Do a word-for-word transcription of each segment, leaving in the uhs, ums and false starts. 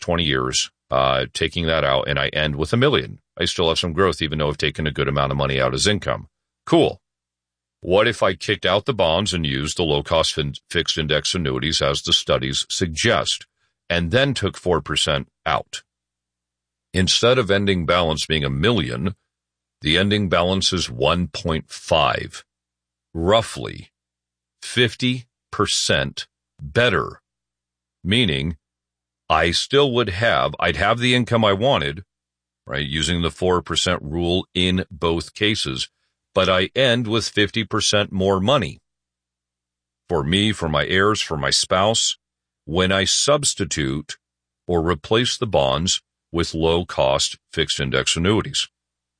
twenty years, uh, taking that out, and I end with a million. I still have some growth, even though I've taken a good amount of money out as income. Cool. What if I kicked out the bonds and used the low-cost fin- fixed index annuities as the studies suggest, and then took four percent out? Instead of ending balance being a million, the ending balance is one point five, roughly fifty percent better, meaning I still would have, I'd have the income I wanted, right, using the four percent rule in both cases, but I end with fifty percent more money for me, for my heirs, for my spouse, when I substitute or replace the bonds with low-cost fixed index annuities.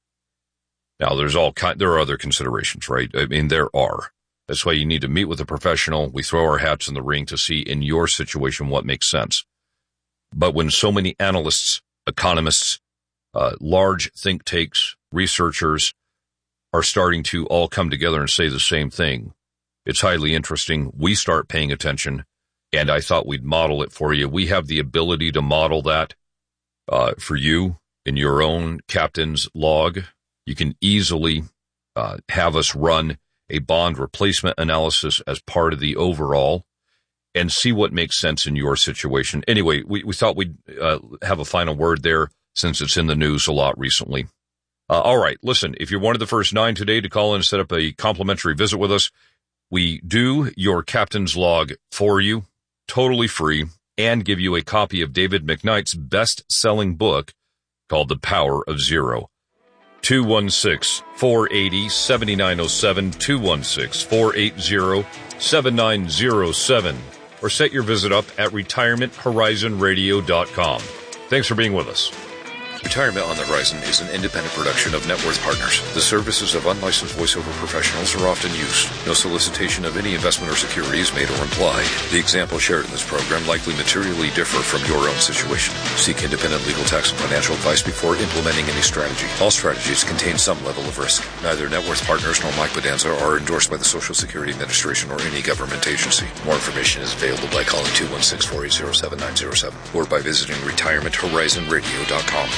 Now, there's all kind, there are other considerations, right? I mean, there are. That's why you need to meet with a professional. We throw our hats in the ring to see in your situation what makes sense. But when so many analysts, economists, uh, large think tanks, researchers are starting to all come together and say the same thing, it's highly interesting. We start paying attention, and I thought we'd model it for you. We have the ability to model that uh, for you in your own captain's log. You can easily uh, have us run a bond replacement analysis as part of the overall and see what makes sense in your situation. Anyway, we, we thought we'd uh, have a final word there since it's in the news a lot recently. Uh, all right, listen, if you're one of the first nine today to call in and set up a complimentary visit with us, we do your captain's log for you, totally free, and give you a copy of David McKnight's best-selling book called The Power of Zero. two one six, four eight zero, seven nine zero seven, two one six, four eight zero, seven nine zero seven, or set your visit up at retirement horizon radio dot com. Thanks for being with us. Retirement on the Horizon is an independent production of Net Worth Partners. The services of unlicensed voiceover professionals are often used. No solicitation of any investment or security is made or implied. The examples shared in this program likely materially differ from your own situation. Seek independent legal, tax, and financial advice before implementing any strategy. All strategies contain some level of risk. Neither Net Worth Partners nor Mike Bedanza are endorsed by the Social Security Administration or any government agency. More information is available by calling two one six, four eight zero, seven nine zero seven or by visiting retirement horizon radio dot com.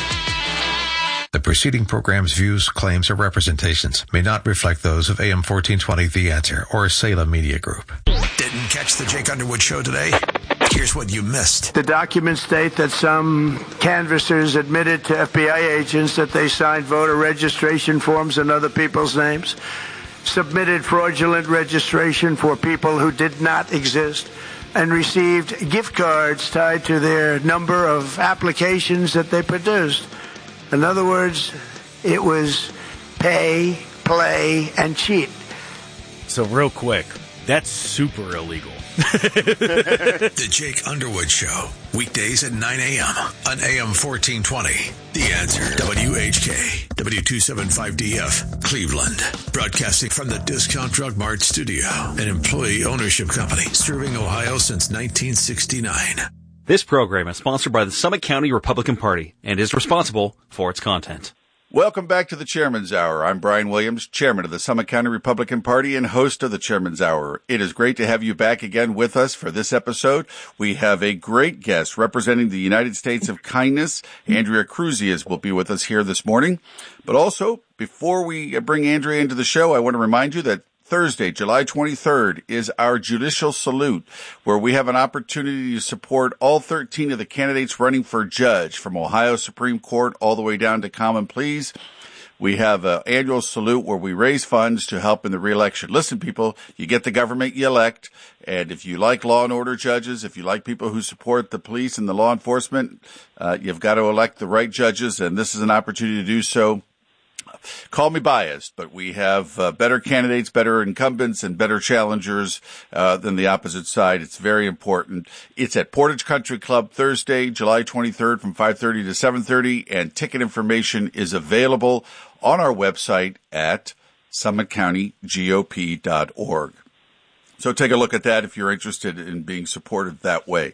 The preceding program's views, claims, or representations may not reflect those of A M fourteen twenty The Answer or Salem Media Group. Didn't catch the Jake Underwood show today? Here's what you missed. The documents state that some canvassers admitted to F B I agents that they signed voter registration forms in other people's names, submitted fraudulent registration for people who did not exist, and received gift cards tied to their number of applications that they produced. In other words, it was pay, play, and cheat. So real quick, that's super illegal. The Jake Underwood Show, weekdays at nine a.m. on A M fourteen twenty. The Answer, W H K, W two seventy-five D F, Cleveland. Broadcasting from the Discount Drug Mart studio, an employee ownership company serving Ohio since nineteen sixty-nine. This program is sponsored by the Summit County Republican Party and is responsible for its content. Welcome back to the Chairman's Hour. I'm Brian Williams, Chairman of the Summit County Republican Party and host of the Chairman's Hour. It is great to have you back again with us for this episode. We have a great guest representing the United States of Kindness. Andrea Cruzias will be with us here this morning. But also, before we bring Andrea into the show, I want to remind you that Thursday, July twenty-third, is our Judicial Salute, where we have an opportunity to support all thirteen of the candidates running for judge, from Ohio Supreme Court all the way down to common pleas. We have an annual salute where we raise funds to help in the reelection. Listen, people, you get the government you elect, and if you like law and order judges, if you like people who support the police and the law enforcement, uh, you've got to elect the right judges, and this is an opportunity to do so. Call me biased, but we have uh, better candidates, better incumbents, and better challengers uh, than the opposite side. It's very important. It's at Portage Country Club Thursday, July twenty-third from five thirty to seven thirty, and ticket information is available on our website at summit county G O P dot org. So take a look at that if you're interested in being supported that way.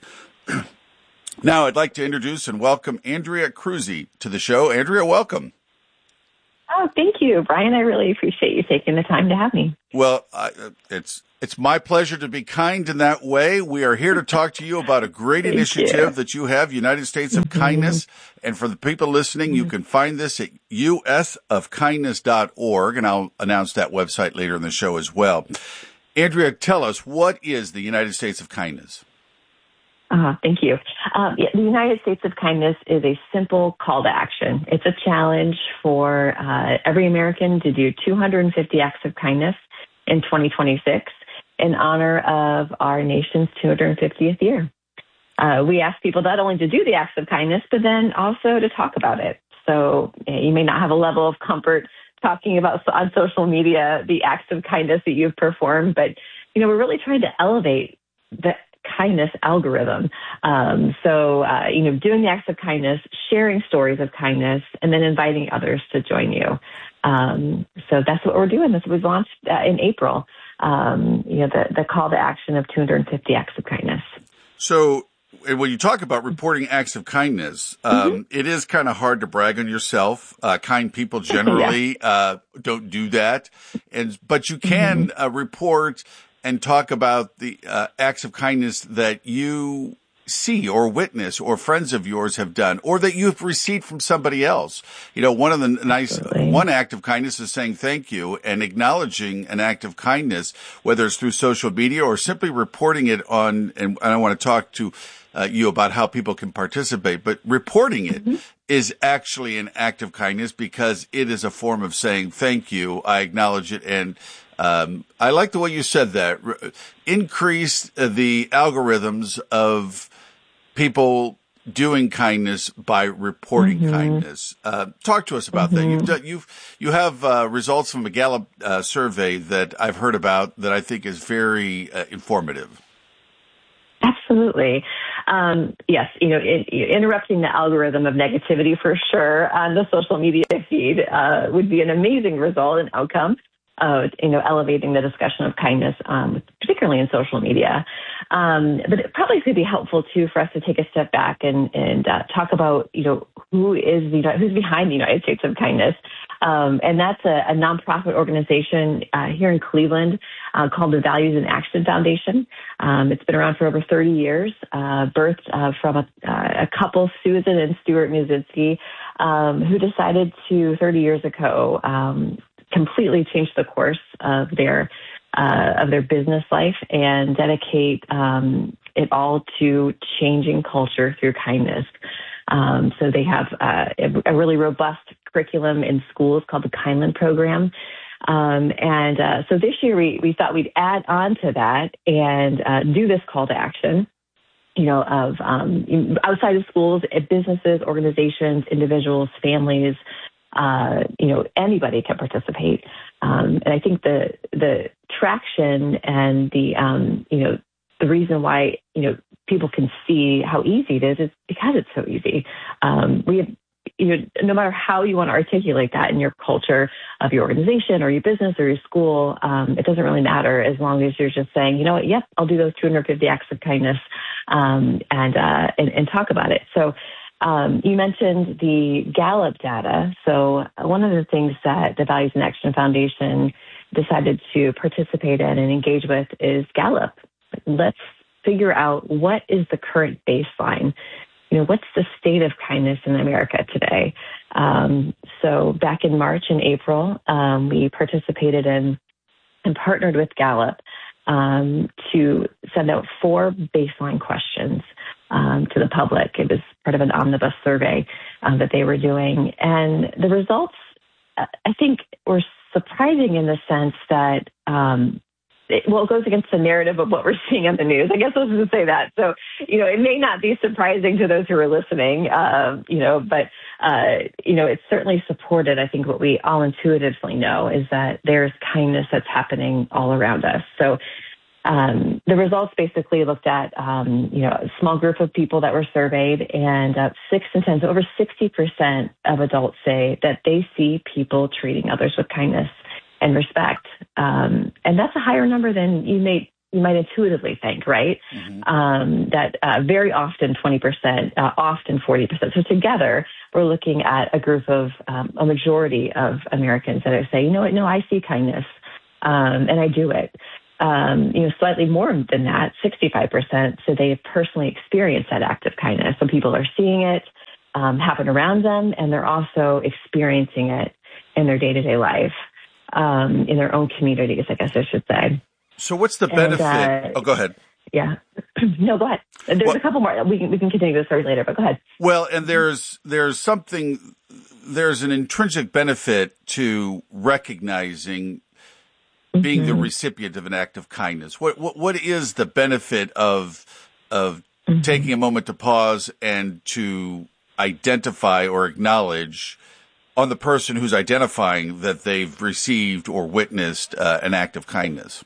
Now I'd like to introduce and welcome Andrea Cruzi to the show. Andrea, welcome. Oh, thank you, Brian. I really appreciate you taking the time to have me. Well, uh, it's it's my pleasure to be kind in that way. We are here to talk to you about a great initiative you. that you have, United States of mm-hmm. Kindness. And for the people listening, mm-hmm. you can find this at U S of kindness dot org, and I'll announce that website later in the show as well. Andrea, tell us, what is the United States of Kindness? Uh, thank you. Um, yeah, the United States of Kindness is a simple call to action. It's a challenge for uh, every American to do two hundred fifty acts of kindness in twenty twenty-six in honor of our nation's two hundred fiftieth year. Uh, we ask people not only to do the acts of kindness, but then also to talk about it. So you may not have a level of comfort talking about on social media the acts of kindness that you've performed, but you know we're really trying to elevate the kindness algorithm. Um, so, uh, you know, doing the acts of kindness, sharing stories of kindness, and then inviting others to join you. Um, so that's what we're doing. This was launched uh, in April. Um, you know, the, the call to action of two hundred fifty acts of kindness. So when you talk about reporting acts of kindness, um, mm-hmm. it is kind of hard to brag on yourself. Uh, kind people generally yeah. uh, don't do that. And, but you can mm-hmm. uh, report and talk about the uh, acts of kindness that you see or witness or friends of yours have done or that you've received from somebody else. You know, one of the nice, Absolutely. one act of kindness is saying thank you and acknowledging an act of kindness, whether it's through social media or simply reporting it on, and I want to talk to uh, you about how people can participate, but reporting it mm-hmm. is actually an act of kindness because it is a form of saying thank you, I acknowledge it, and Um, I like the way you said that. Re- increase the algorithms of people doing kindness by reporting mm-hmm. kindness. Uh, talk to us about mm-hmm. that. You've done, you've, you have, uh, results from a Gallup, uh, survey that I've heard about that I think is very uh, informative. Absolutely. Um, yes, you know, it, interrupting the algorithm of negativity for sure on the social media feed, uh, would be an amazing result and outcome. Uh, you know, elevating the discussion of kindness, um, particularly in social media. Um, but it probably could be helpful too for us to take a step back and, and uh, talk about, you know, who is the who's behind the United States of Kindness, um, and that's a, a nonprofit organization uh, here in Cleveland uh, called the Values in Action Foundation. Um, it's been around for over thirty years, uh, birthed uh, from a, uh, a couple, Susan and Stuart Muszynski, um, who decided to thirty years ago. Um, completely change the course of their uh, of their business life and dedicate um, it all to changing culture through kindness. Um, so they have uh, a, a really robust curriculum in schools called the Kindland Program. Um, and uh, so this year we, we thought we'd add on to that and uh, do this call to action, you know, of um, outside of schools, businesses, organizations, individuals, families. Uh, you know, anybody can participate. Um, and I think the the traction and the, um, you know, the reason why, you know, people can see how easy it is is because it's so easy. Um, we have, you know, no matter how you want to articulate that in your culture of your organization or your business or your school, um, it doesn't really matter as long as you're just saying, you know what, yep, I'll do those two hundred fifty acts of kindness um, and, uh, and and talk about it. So Um, you mentioned the Gallup data. So one of the things that the Values in Action Foundation decided to participate in and engage with is Gallup. Let's figure out what is the current baseline. You know, what's the state of kindness in America today? Um, so back in March and April, um, we participated in and partnered with Gallup um, to send out four baseline questions Um, to the public. It was part of an omnibus survey um, that they were doing. And the results, uh, I think, were surprising in the sense that, um, it, well, it goes against the narrative of what we're seeing on the news. I guess let's just say that. So, you know, it may not be surprising to those who are listening, uh, you know, but, uh, you know, it's certainly supported. I think what we all intuitively know is that there's kindness that's happening all around us. So, Um, the results basically looked at, um, you know, a small group of people that were surveyed, and uh, six and ten, so over sixty percent of adults say that they see people treating others with kindness and respect. Um, and that's a higher number than you may you might intuitively think, right? Mm-hmm. Um, that uh, very often twenty percent, uh, often forty percent. So together, we're looking at a group of, um, a majority of Americans that are saying, you know what, no, I see kindness, um, and I do it. Um, you know, slightly more than that, sixty-five percent, so they personally experience that act of kindness. So people are seeing it um, happen around them, and they're also experiencing it in their day-to-day life, um, in their own communities, I guess I should say. So what's the benefit? And, uh, oh, go ahead. Yeah. No, go ahead. There's well, a couple more. We can, we can continue this story later, but go ahead. Well, and there's there's something, there's an intrinsic benefit to recognizing being mm-hmm. the recipient of an act of kindness. What what what is the benefit of of mm-hmm. taking a moment to pause and to identify or acknowledge on the person who's identifying that they've received or witnessed uh, an act of kindness?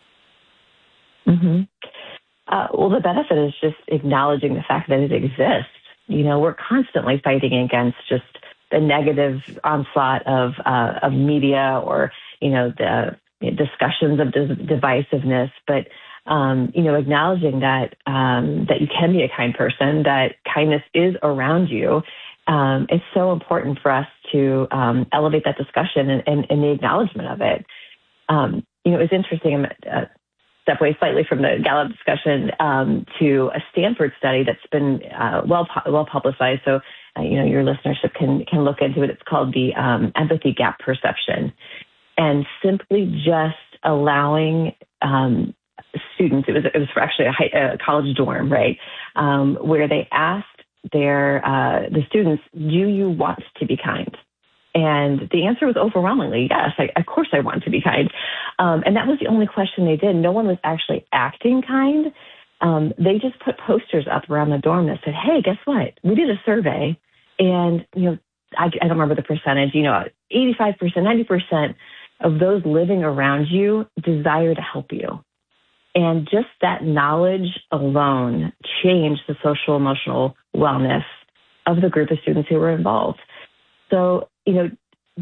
Mm-hmm. Uh, well, the benefit is just acknowledging the fact that it exists. You know, we're constantly fighting against just the negative onslaught of uh, of media or, you know, the discussions of divisiveness, but um, you know, acknowledging that um, that you can be a kind person, that kindness is around you. Um, it's so important for us to um, elevate that discussion and, and, and the acknowledgement of it. Um, you know, it's interesting. Uh, step away slightly from the Gallup discussion um, to a Stanford study that's been uh, well well publicized. So, uh, you know, your listenership can can look into it. It's called the um, empathy gap perception. And simply just allowing um, students, it was it was for actually a, high, a college dorm, right, um, where they asked their uh, the students, "Do you want to be kind?" And the answer was overwhelmingly yes. I, of course, I want to be kind, um, and that was the only question they did. No one was actually acting kind. Um, they just put posters up around the dorm that said, "Hey, guess what? We did a survey, and you know, I, I don't remember the percentage. You know, eighty-five percent, ninety percent." of those living around you desire to help you. And just that knowledge alone changed the social emotional wellness of the group of students who were involved. So, you know,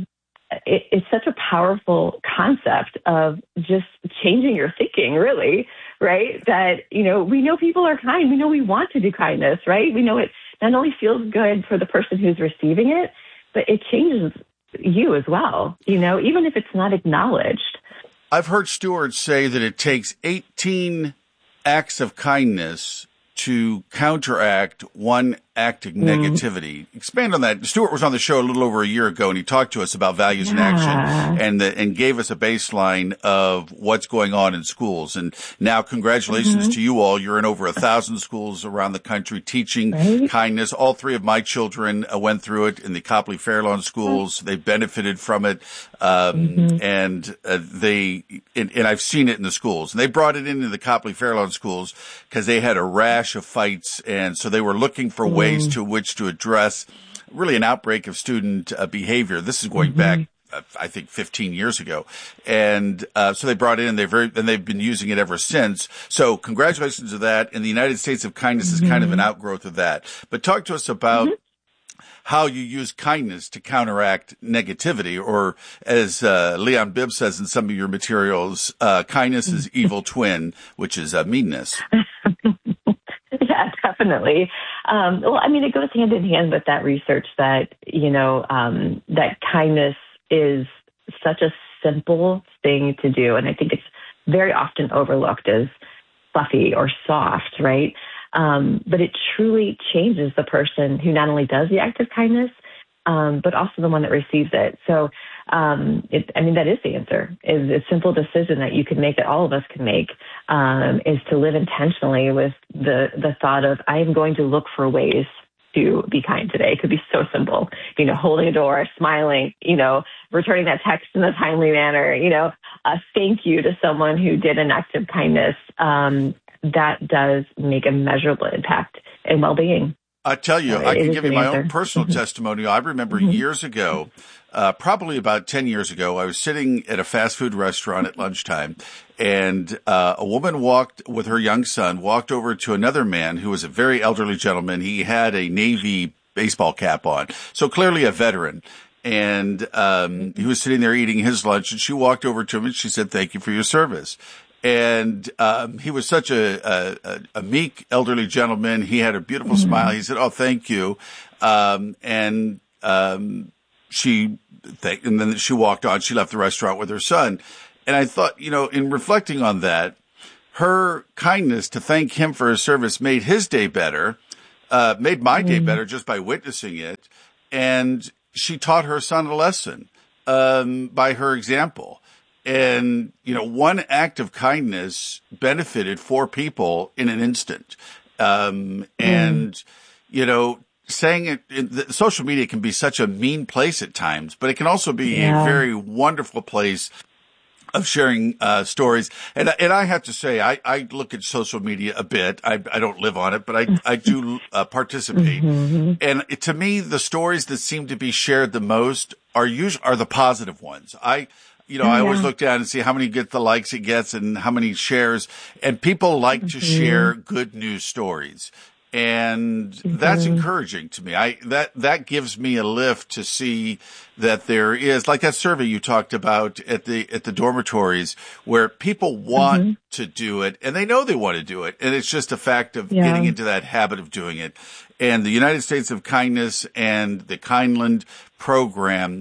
it, it's such a powerful concept of just changing your thinking, really, right? That, you know, we know people are kind. We know we want to do kindness, right? We know it not only feels good for the person who's receiving it, but it changes you as well, you know, even if it's not acknowledged. I've heard stewards say that it takes eighteen acts of kindness to counteract one act of negativity. Mm. Expand on that. Stuart was on the show a little over a year ago, and he talked to us about values in yeah. action and the, and gave us a baseline of what's going on in schools. And now, congratulations mm-hmm. to you all. You're in over a thousand schools around the country teaching right. kindness. All three of my children uh, went through it in the Copley Fairlawn schools. They benefited from it, um, mm-hmm. and uh, they and, and I've seen it in the schools. And they brought it into the Copley Fairlawn schools because they had a rash of fights, and so they were looking for mm-hmm. ways to which to address really an outbreak of student uh, behavior. This is going mm-hmm. back, uh, I think, fifteen years ago. And uh, so they brought it in, they're very, and they've been using it ever since. So congratulations to that. And the United States of Kindness mm-hmm. is kind of an outgrowth of that. But talk to us about mm-hmm. how you use kindness to counteract negativity, or as uh, Leon Bibb says in some of your materials, uh, kindness is evil twin, which is uh, meanness. Yeah, definitely. Um, well, I mean, it goes hand in hand with that research that, you know, um, that kindness is such a simple thing to do. And I think it's very often overlooked as fluffy or soft, right? Um, but it truly changes the person who not only does the act of kindness, um, but also the one that receives it. So, um, it, I mean, that is the answer, is a simple decision that you can make, that all of us can make, um, is to live intentionally with the, the thought of, I am going to look for ways to be kind today. It could be so simple, you know, holding a door, smiling, you know, returning that text in a timely manner, you know, a thank you to someone who did an act of kindness. Um, that does make a measurable impact in well-being. I tell you, I can give you my own personal mm-hmm. testimonial. I remember mm-hmm. years ago, uh, probably about ten years ago, I was sitting at a fast food restaurant at lunchtime, and uh, a woman walked with her young son, walked over to another man who was a very elderly gentleman. He had a Navy baseball cap on, so clearly a veteran. And um, he was sitting there eating his lunch, and she walked over to him and she said, "Thank you for your service." And um, he was such a, a, a meek elderly gentleman. He had a beautiful mm-hmm. smile. He said, "Oh, thank you." Um, and um, she, th- and then she walked on. She left the restaurant with her son. And I thought, you know, in reflecting on that, her kindness to thank him for his service made his day better, uh, made my mm-hmm. day better just by witnessing it. And she taught her son a lesson um, by her example. And, you know, one act of kindness benefited four people in an instant. Um, and, mm. you know, saying it, it, social media can be such a mean place at times, but it can also be yeah. a very wonderful place of sharing uh, stories. And, and I have to say, I, I look at social media a bit. I, I don't live on it, but I, I do uh, participate. Mm-hmm. And it, to me, the stories that seem to be shared the most are usually are the positive ones. I, You know, oh, I always yeah. look down and see how many get the likes it gets and how many shares. And people like mm-hmm. to share good news stories. And mm-hmm. that's encouraging to me. I, that, that gives me a lift to see that there is, like that survey you talked about at the, at the dormitories where people want mm-hmm. to do it and they know they want to do it. And it's just a fact of yeah. getting into that habit of doing it. And the United States of Kindness and the Kindland program,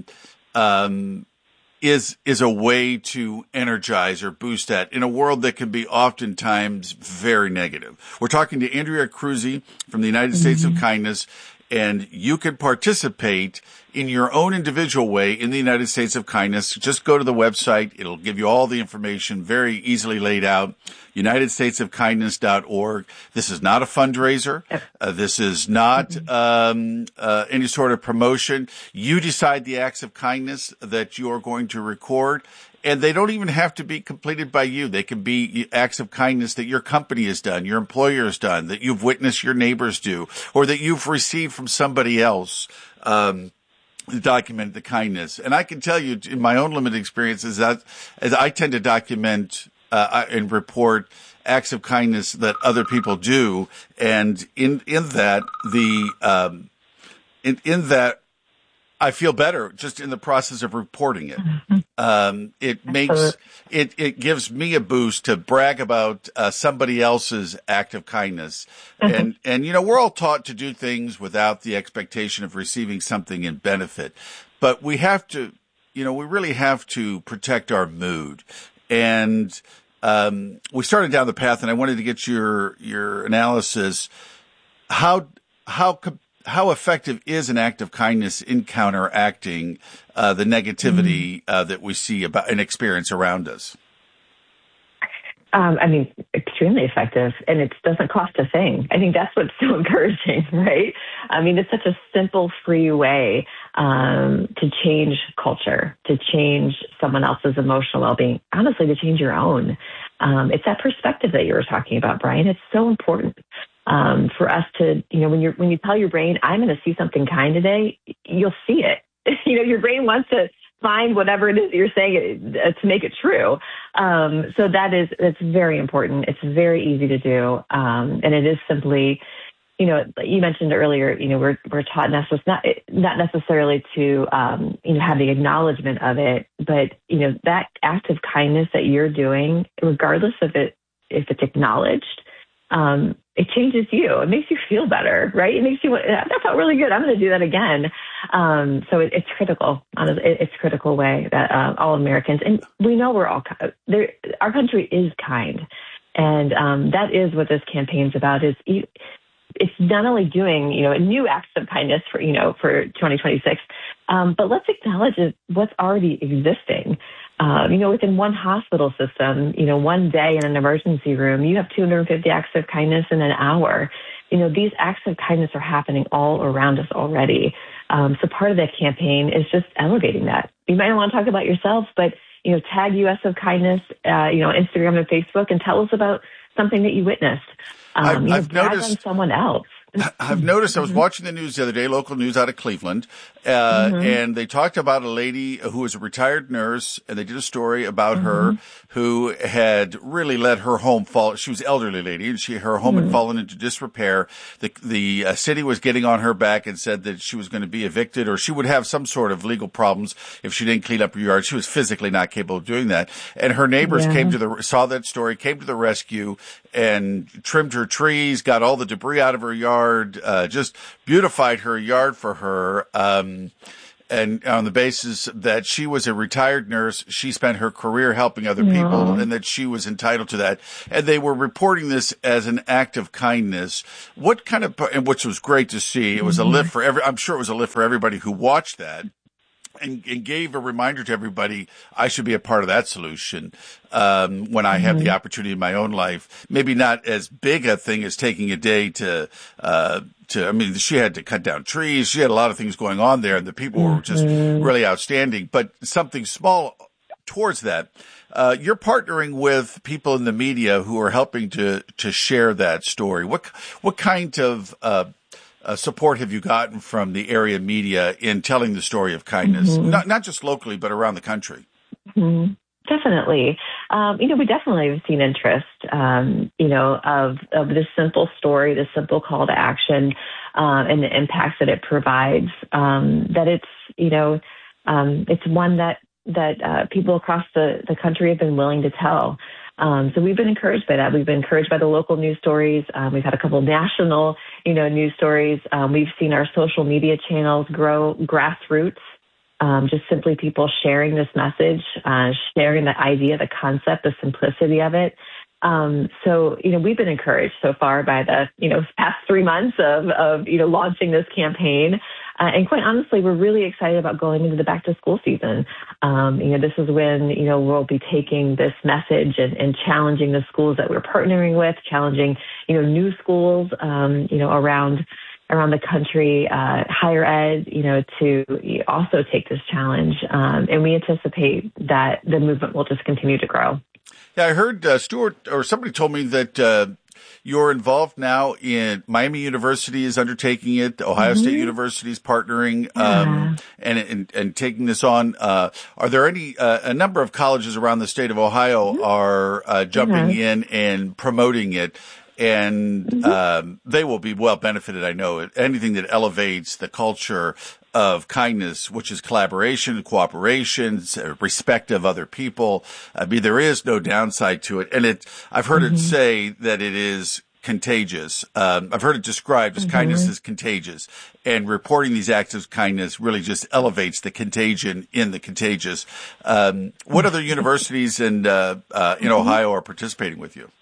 um, is, is a way to energize or boost that in a world that can be oftentimes very negative. We're talking to Andrea Kruse from the United mm-hmm. States of Kindness, and you can participate in your own individual way in the United States of Kindness. Just go to the website. It'll give you all the information very easily laid out. United States of Kindness dot org. This is not a fundraiser. Uh, this is not um, uh, any sort of promotion. You decide the acts of kindness that you are going to record, and they don't even have to be completed by you. They can be acts of kindness that your company has done, your employer has done, that you've witnessed your neighbors do, or that you've received from somebody else. Um, document the kindness. And I can tell you in my own limited experiences that as I tend to document uh, and report acts of kindness that other people do. And in, in that, the, um, in, in that, I feel better just in the process of reporting it. Mm-hmm. Um, it makes, it, it gives me a boost to brag about, uh, somebody else's act of kindness. Mm-hmm. And, and, you know, we're all taught to do things without the expectation of receiving something in benefit, but we have to, you know, we really have to protect our mood. And, um, we started down the path and I wanted to get your, your analysis. How, how, How effective is an act of kindness in counteracting uh, the negativity uh, that we see about and experience around us? Um, I mean, extremely effective, and it doesn't cost a thing. I think that's what's so encouraging, right? I mean, it's such a simple, free way um, to change culture, to change someone else's emotional well-being, honestly, to change your own. Um, it's that perspective that you were talking about, Brian. It's so important. Um, for us to, you know, when you're, when you tell your brain, I'm going to see something kind today, you'll see it. You know, your brain wants to find whatever it is that you're saying to make it true. Um, so that is, that's very important. It's very easy to do. Um, and it is simply, you know, you mentioned earlier, you know, we're, we're taught not, not necessarily to, um, you know, have the acknowledgement of it, but, you know, that act of kindness that you're doing, regardless of it, if it's acknowledged, um, it changes you. It makes you feel better, right? It makes you, that felt really good. I'm going to do that again. Um, so it, it's critical. It's a critical way that uh, all Americans, and we know we're all, there, our country is kind. And um, that is what this campaign's about, is it's not only doing, you know, new acts of kindness for, you know, for twenty twenty-six, um, but let's acknowledge what's already existing. Um, you know, within one hospital system, you know, one day in an emergency room, you have two hundred fifty acts of kindness in an hour. You know, these acts of kindness are happening all around us already. Um, so part of that campaign is just elevating that. You might not want to talk about yourself, but, you know, tag U S of Kindness, uh, you know, Instagram and Facebook, and tell us about something that you witnessed. Um, I've, you know, I've noticed on someone else. I've noticed, I was watching the news the other day, local news out of Cleveland, uh, mm-hmm. and they talked about a lady who was a retired nurse, and they did a story about mm-hmm. her who had really let her home fall. She was an elderly lady, and she her home mm-hmm. had fallen into disrepair. The, the uh, city was getting on her back and said that she was going to be evicted, or she would have some sort of legal problems if she didn't clean up her yard. She was physically not capable of doing that. And her neighbors yeah. came to the, saw that story, came to the rescue, and trimmed her trees, got all the debris out of her yard, uh, just beautified her yard for her. Um, and on the basis that she was a retired nurse, she spent her career helping other yeah. people, and that she was entitled to that. And they were reporting this as an act of kindness. What kind of, and which was great to see. It was mm-hmm. a lift for every, I'm sure it was a lift for everybody who watched that. And, and gave a reminder to everybody, I should be a part of that solution um, when I have mm-hmm. the opportunity in my own life. Maybe not as big a thing as taking a day to, uh, to, I mean, she had to cut down trees. She had a lot of things going on there, and the people mm-hmm. were just really outstanding. But something small towards that. Uh, you're partnering with people in the media who are helping to to share that story. What what kind of uh Uh, support have you gotten from the area media in telling the story of kindness, mm-hmm. not not just locally, but around the country? Mm-hmm. Definitely. Um, you know, we definitely have seen interest, um, you know, of, of this simple story, this simple call to action, uh, and the impacts that it provides, um, that it's, you know, um, it's one that, that uh, people across the, the country have been willing to tell. Um, so we've been encouraged by that. We've been encouraged by the local news stories. Um, we've had a couple of national, you know, news stories. Um, we've seen our social media channels grow grassroots, um, just simply people sharing this message, uh, sharing the idea, the concept, the simplicity of it. Um, so, you know, we've been encouraged so far by the, you know, past three months of, of, you know, launching this campaign. Uh, and quite honestly, we're really excited about going into the back to school season. Um, you know, this is when, you know, we'll be taking this message and, and challenging the schools that we're partnering with, challenging, you know, new schools, um, you know, around, around the country, uh, higher ed, you know, to also take this challenge. Um, and we anticipate that the movement will just continue to grow. Yeah, I heard uh, Stuart, or somebody told me that uh, you're involved now in Miami University is undertaking it. Ohio mm-hmm. State University is partnering um, yeah. and, and and taking this on. Uh, are there any uh, a number of colleges around the state of Ohio mm-hmm. are uh, jumping yeah. in and promoting it? And mm-hmm. um, they will be well benefited, I know. Anything that elevates the culture of kindness, which is collaboration, cooperation, respect of other people. I mean, there is no downside to it. And it, I've heard mm-hmm. it say that it is contagious. Um, I've heard it described as mm-hmm. kindness is contagious. And reporting these acts of kindness really just elevates the contagion in the contagious. Um, what other universities in, uh, uh, in Ohio are participating with you?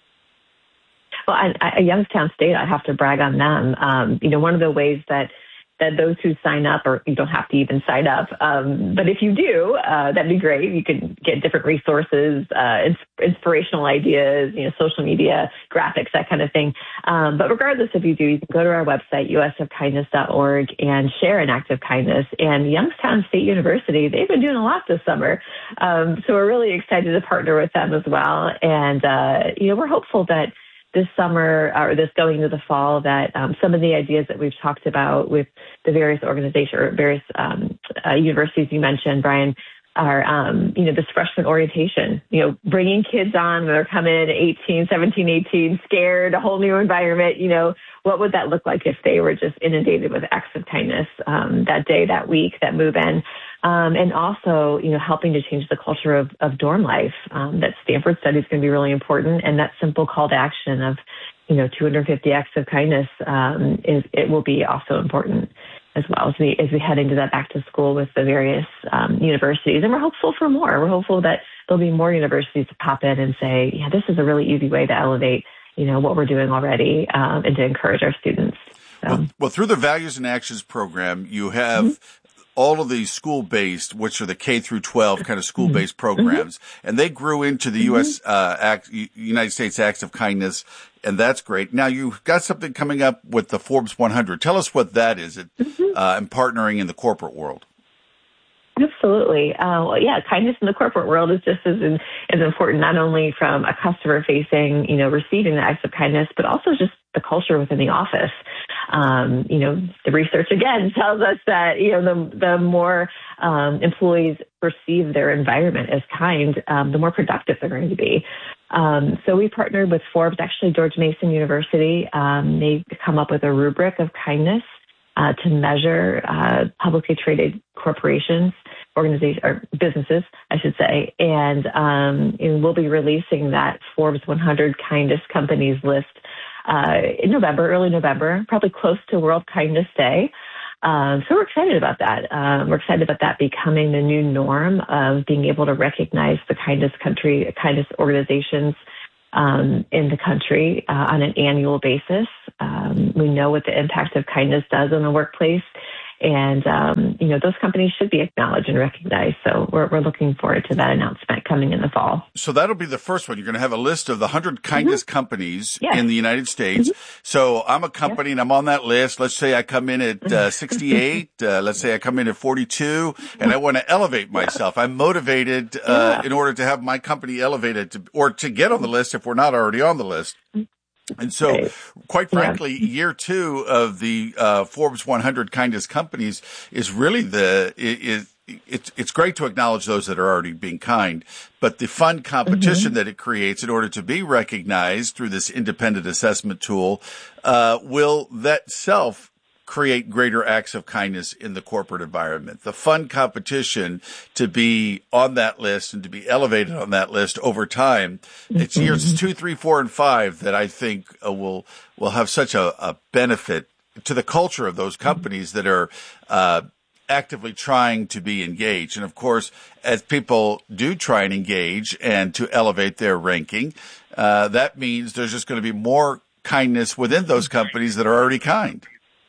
Well, I, I, Youngstown State, I have to brag on them. Um, you know, one of the ways that that those who sign up, or you don't have to even sign up, um, but if you do, uh, that'd be great. You can get different resources, uh, ins- inspirational ideas, you know, social media, graphics, that kind of thing. Um, but regardless if you do, you can go to our website, u s of kindness dot org, and share an act of kindness. And Youngstown State University, they've been doing a lot this summer. Um, so we're really excited to partner with them as well. And, uh, you know, we're hopeful that this summer, or this going into the fall, that um, some of the ideas that we've talked about with the various organizations or various um, uh, universities you mentioned, Brian, are, um, you know, this freshman orientation, you know, bringing kids on when they're coming in eighteen, seventeen, eighteen, scared, a whole new environment, you know, what would that look like if they were just inundated with acts of kindness um, that day, that week, that move in? Um, and also, you know, helping to change the culture of, of dorm life. Um, that Stanford study is going to be really important. And that simple call to action of, you know, two hundred fifty acts of kindness um, is it will be also important as well as we as we head into that back to school with the various um, universities. And we're hopeful for more. We're hopeful that there'll be more universities to pop in and say, yeah, this is a really easy way to elevate, you know, what we're doing already um, and to encourage our students. So. Well, well, through the Values and Actions program, you have mm-hmm. all of these school-based, which are the K through twelve kind of school-based mm-hmm. programs, mm-hmm. and they grew into the mm-hmm. U S uh, Act, United States Acts of Kindness, and that's great. Now you've got something coming up with the Forbes one hundred. Tell us what that is, it, mm-hmm. uh, and partnering in the corporate world. Absolutely. Uh, well, yeah, kindness in the corporate world is just as in, as important, not only from a customer-facing, you know, receiving the acts of kindness, but also just the culture within the office. Um, you know, the research again tells us that you know the the more um, employees perceive their environment as kind, um, the more productive they're going to be. Um, so we partnered with Forbes, actually George Mason University. Um, they come up with a rubric of kindness Uh, to measure uh, publicly traded corporations, organizations, or businesses, I should say. And, um, and we'll be releasing that Forbes one hundred Kindest Companies list uh, in November, early November, probably close to World Kindness Day. Um, so we're excited about that. Um, we're excited about that becoming the new norm of being able to recognize the kindest country, kindest organizations Um, in the country uh, on an annual basis. Um, we know what the impact of kindness does in the workplace, and um, you know those companies should be acknowledged and recognized. So we're, we're looking forward to that announcement coming in the fall. So that'll be the first one. You're going to have a list of the one hundred kindest mm-hmm. companies yes. in the United States. Mm-hmm. So I'm a company yes. and I'm on that list. Let's say I come in at uh, sixty-eight. uh, let's say I come in at forty-two, and I want to elevate myself. Yeah. I'm motivated uh, yeah. in order to have my company elevated to, or to get on the list if we're not already on the list. And so, quite frankly, yeah. year two of the uh, Forbes one hundred Kindest Companies is really the is it's it's great to acknowledge those that are already being kind, but the fun competition mm-hmm. that it creates in order to be recognized through this independent assessment tool uh, will that self create greater acts of kindness in the corporate environment. The fun competition to be on that list and to be elevated on that list over time. It's years two, three, four, and five that I think uh, will will have such a, a benefit to the culture of those companies that are uh, actively trying to be engaged. And of course, as people do try and engage and to elevate their ranking, uh, that means there's just going to be more kindness within those companies that are already kind.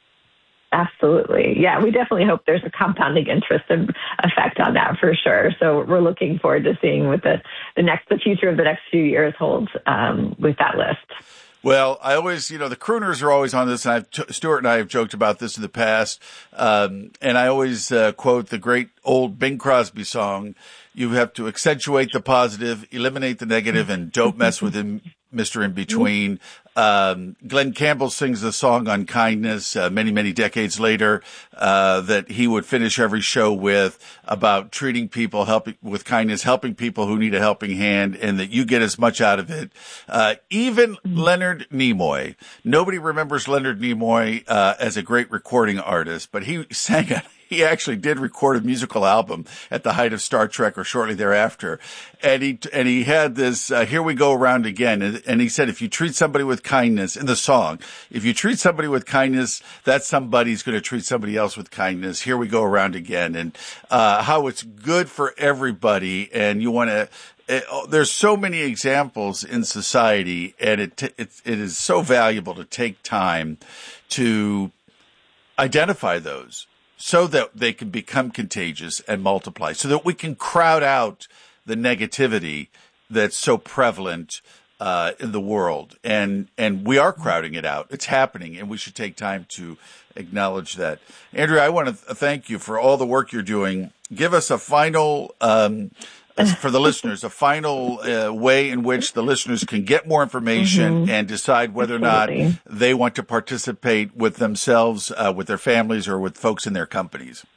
Absolutely. Yeah, we definitely hope there's a compounding interest and effect on that for sure. So we're looking forward to seeing what the, the next, the future of the next few years holds um, with that list. Well, I always, you know, the crooners are always on this, and I've, t- Stuart and I have joked about this in the past, um, and I always uh, quote the great old Bing Crosby song, you have to accentuate the positive, eliminate the negative, and don't mess with him, Mister In Between. Um, Glenn Campbell sings the song on kindness uh, many, many decades later uh, that he would finish every show with about treating people helping with kindness, helping people who need a helping hand, and that you get as much out of it. Uh, even Leonard Nimoy. Nobody remembers Leonard Nimoy uh, as a great recording artist, but he sang a He actually did record a musical album at the height of Star Trek or shortly thereafter. And he, and he had this, uh, Here We Go Around Again. And, and he said, if you treat somebody with kindness in the song, if you treat somebody with kindness, that somebody's going to treat somebody else with kindness. Here we go around again. And, uh, how it's good for everybody. And you want to, It, there's so many examples in society, and it, it it is so valuable to take time to identify those so that they can become contagious and multiply, so that we can crowd out the negativity that's so prevalent uh, in the world. And and we are crowding it out. It's happening, and we should take time to acknowledge that. Andrea, I want to th- thank you for all the work you're doing. Give us a final um for the listeners, a final uh, way in which the listeners can get more information mm-hmm. and decide whether Absolutely. or not they want to participate with themselves, uh, with their families, or with folks in their companies.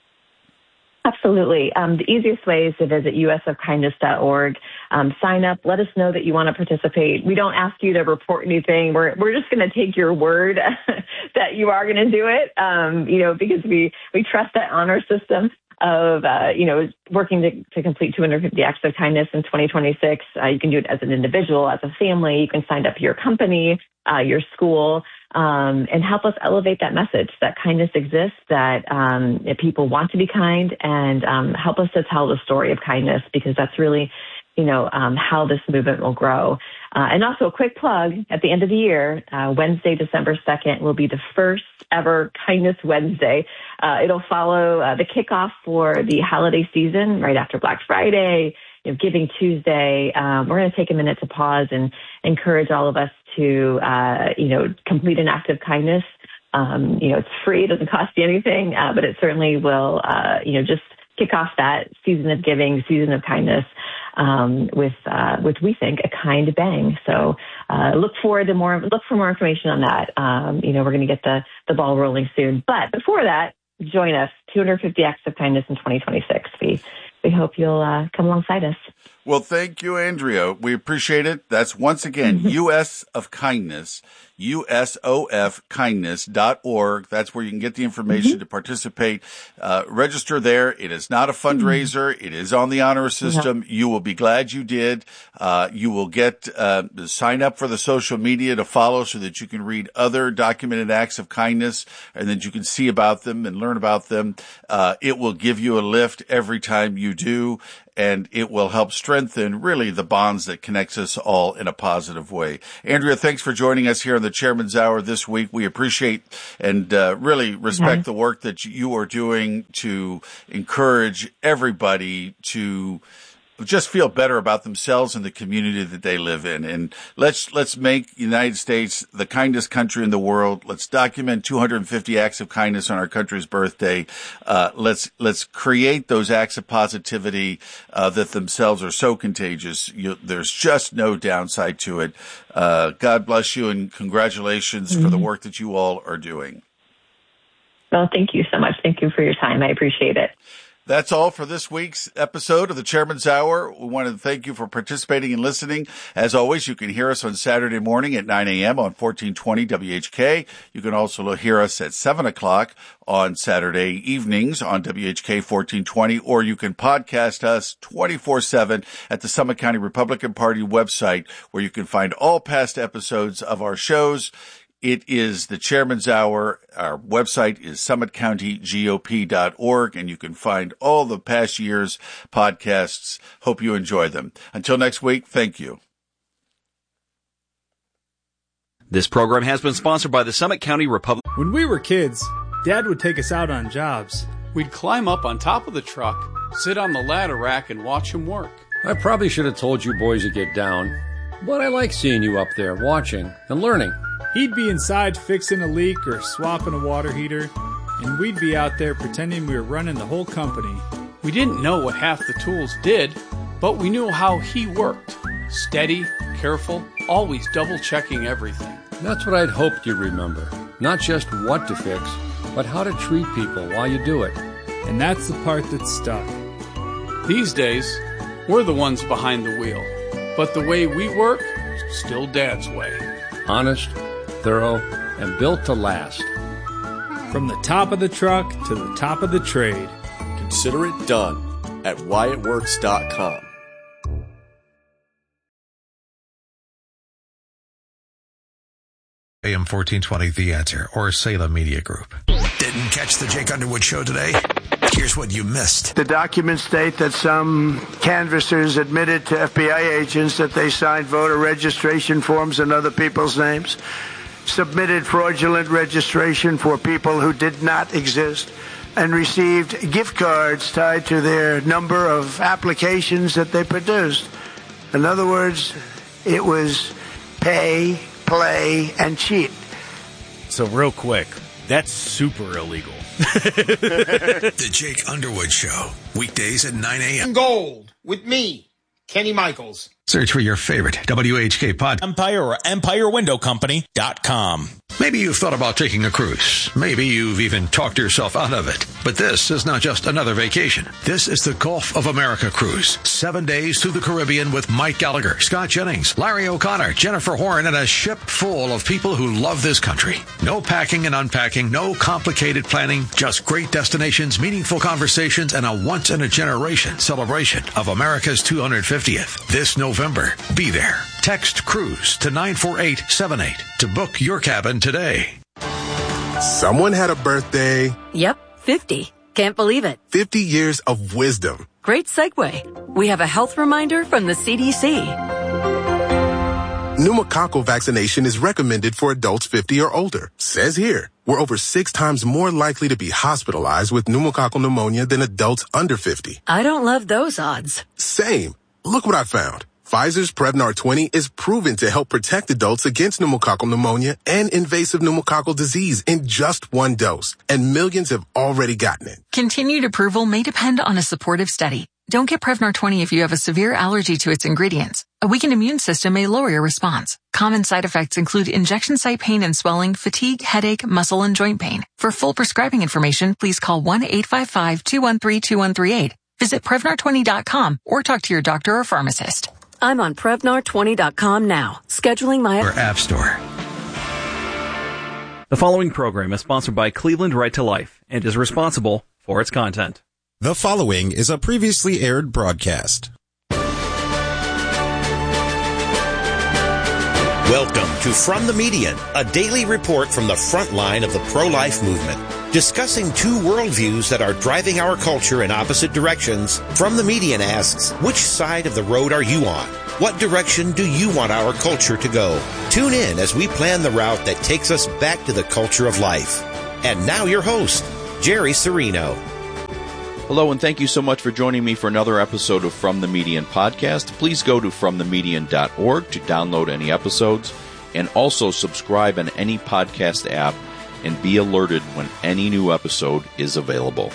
Absolutely. Um, the easiest way is to visit U S of kindness dot org. Um, sign up. Let us know that you want to participate. We don't ask you to report anything. We're we're just going to take your word that you are going to do it. Um, you know, because we we trust that honor system of, uh, you know, working to, to complete two hundred fifty acts of kindness in twenty twenty-six. Uh, you can do it as an individual, as a family. You can sign up your company, uh, your school, um, and help us elevate that message that kindness exists, that, um, that people want to be kind, and um, help us to tell the story of kindness, because that's really, you know, um, how this movement will grow. Uh, and also a quick plug, at the end of the year, uh, Wednesday, December second will be the first ever Kindness Wednesday. Uh, it'll follow uh, the kickoff for the holiday season right after Black Friday, you know, Giving Tuesday. Um, we're going to take a minute to pause and encourage all of us to, uh, you know, complete an act of kindness. Um, you know, it's free. It doesn't cost you anything, uh, but it certainly will, uh, you know, just kick off that season of giving, season of kindness, um, with, uh, with, we think, a kind bang. So, uh, look forward to more, look for more information on that. Um, you know, we're going to get the, the ball rolling soon. But before that, join us, two hundred fifty acts of kindness in twenty twenty-six. We, we hope you'll, uh, come alongside us. Well, thank you, Andrea. We appreciate it. That's once again, U S of Kindness, U S O F kindness dot org. That's where you can get the information mm-hmm. to participate. Uh, register there. It is not a fundraiser. Mm-hmm. It is on the honor system. Yeah. You will be glad you did. Uh, you will get, uh, sign up for the social media to follow so that you can read other documented acts of kindness and that you can see about them and learn about them. Uh, it will give you a lift every time you do. And it will help strengthen, really, the bonds that connects us all in a positive way. Andrea, thanks for joining us here on the Chairman's Hour this week. We appreciate and uh, really respect mm-hmm. the work that you are doing to encourage everybody to just feel better about themselves and the community that they live in. And let's, let's make the United States the kindest country in the world. Let's document two hundred fifty acts of kindness on our country's birthday. Uh, let's, let's create those acts of positivity, uh, that themselves are so contagious. You, there's just no downside to it. Uh, God bless you and congratulations mm-hmm. for the work that you all are doing. Well, thank you so much. Thank you for your time. I appreciate it. That's all for this week's episode of the Chairman's Hour. We want to thank you for participating and listening. As always, you can hear us on Saturday morning at nine a.m. on fourteen twenty W H K. You can also hear us at seven o'clock on Saturday evenings on W H K fourteen twenty, or you can podcast us twenty-four seven at the Summit County Republican Party website, where you can find all past episodes of our shows. It is the Chairman's Hour. Our website is summit county G O P dot org, and you can find all the past year's podcasts. Hope you enjoy them. Until next week, thank you. This program has been sponsored by the Summit County Republic. When we were kids, Dad would take us out on jobs. We'd climb up on top of the truck, sit on the ladder rack, and watch him work. I probably should have told you boys to get down, but I like seeing you up there watching and learning. He'd be inside fixing a leak or swapping a water heater, and we'd be out there pretending we were running the whole company. We didn't know what half the tools did, but we knew how he worked. Steady, careful, always double-checking everything. That's what I'd hoped you'd remember. Not just what to fix, but how to treat people while you do it. And that's the part that stuck. These days, we're the ones behind the wheel, but the way we work, still Dad's way. Honest, thorough, and built to last. From the top of the truck to the top of the trade. Consider it done at wyatt works dot com. A M fourteen twenty The Answer, or Salem Media Group. Didn't catch the Jake Underwood Show today? Here's what you missed. The documents state that some canvassers admitted to F B I agents that they signed voter registration forms in other people's names, submitted fraudulent registration for people who did not exist, and received gift cards tied to their number of applications that they produced. In other words, it was pay, play, and cheat. So real quick, that's super illegal. The Jake Underwood Show, weekdays at nine a.m. Gold with me, Kenny Michaels. Search for your favorite W H K pod. Empire or empire window company dot com. Maybe you've thought about taking a cruise. Maybe you've even talked yourself out of it. But this is not just another vacation. This is the Gulf of America cruise. Seven days through the Caribbean with Mike Gallagher, Scott Jennings, Larry O'Connor, Jennifer Horn, and a ship full of people who love this country. No packing and unpacking, no complicated planning, just great destinations, meaningful conversations, and a once-in-a-generation celebration of America's two hundred fiftieth. This November, be there. Text CRUISE to nine four eight seven eight to book your cabin today. Someone had a birthday. Yep, fifty. Can't believe it. fifty years of wisdom. Great segue. We have a health reminder from the C D C. Pneumococcal vaccination is recommended for adults fifty or older. Says here, we're over six times more likely to be hospitalized with pneumococcal pneumonia than adults under fifty. I don't love those odds. Same. Look what I found. Pfizer's Prevnar twenty is proven to help protect adults against pneumococcal pneumonia and invasive pneumococcal disease in just one dose, and millions have already gotten it. Continued approval may depend on a supportive study. Don't get Prevnar twenty if you have a severe allergy to its ingredients. A weakened immune system may lower your response. Common side effects include injection site pain and swelling, fatigue, headache, muscle, and joint pain. For full prescribing information, please call one eight five five, two one three, two one three eight. Visit Prevnar twenty dot com or talk to your doctor or pharmacist. I'm on Prevnar twenty dot com now, scheduling my Or App Store. The following program is sponsored by Cleveland Right to Life and is responsible for its content. The following is a previously aired broadcast. Welcome to From the Median, a daily report from the front line of the pro-life movement. Discussing two worldviews that are driving our culture in opposite directions, From the Median asks, which side of the road are you on? What direction do you want our culture to go? Tune in as we plan the route that takes us back to the culture of life. And now your host, Jerry Serino. Hello, and thank you so much for joining me for another episode of From the Median podcast. Please go to from the median dot org to download any episodes, and also subscribe on any podcast app and be alerted when any new episode is available.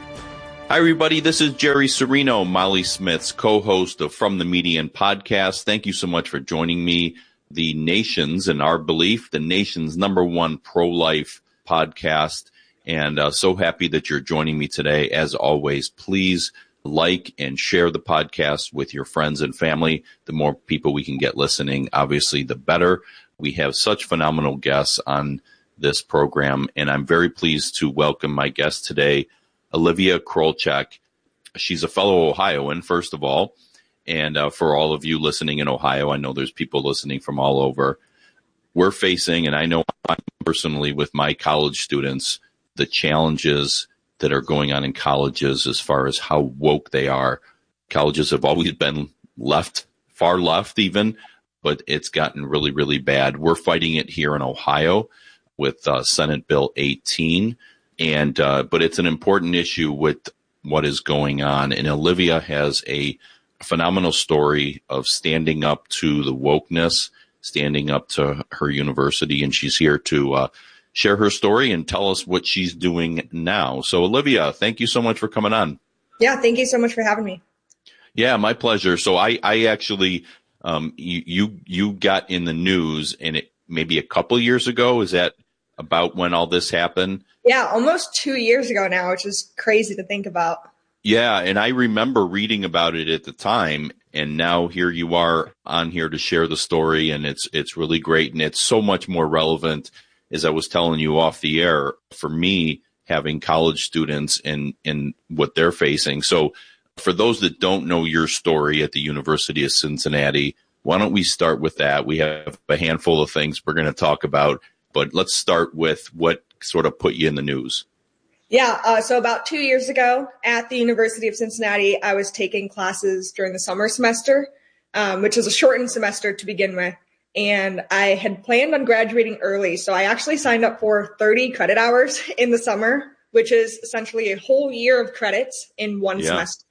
Hi, everybody. This is Jerry Serino, Molly Smith's co-host of From the Median podcast. Thank you so much for joining me. The nation's, in our belief, the nation's number one pro-life podcast. And uh, so happy that you're joining me today. As always, please like and share the podcast with your friends and family. The more people we can get listening, obviously, the better. We have such phenomenal guests on this program, and I'm very pleased to welcome my guest today, Olivia Krolchak. She's a fellow Ohioan, first of all, and uh, for all of you listening in Ohio, I know there's people listening from all over. We're facing, and I know I'm personally with my college students, the challenges that are going on in colleges as far as how woke they are. Colleges have always been left, far left even, but it's gotten really, really bad. We're fighting it here in Ohio with uh, Senate Bill eighteen, and uh, but it's an important issue with what is going on. And Olivia has a phenomenal story of standing up to the wokeness, standing up to her university, and she's here to uh, share her story and tell us what she's doing now. So, Olivia, thank you so much for coming on. Yeah, thank you so much for having me. Yeah, my pleasure. So I, I actually, um, you, you, you got in the news and it maybe a couple years ago. Is that about when all this happened? Yeah, almost two years ago now, which is crazy to think about. Yeah, and I remember reading about it at the time, and now here you are on here to share the story, and it's it's really great, and it's so much more relevant, as I was telling you off the air, for me having college students and, and what they're facing. So for those that don't know your story at the University of Cincinnati, why don't we start with that? We have a handful of things we're going to talk about, but let's start with what sort of put you in the news. Yeah, uh, so about two years ago at the University of Cincinnati, I was taking classes during the summer semester, um, which is a shortened semester to begin with. And I had planned on graduating early. So I actually signed up for thirty credit hours in the summer, which is essentially a whole year of credits in one yeah. semester.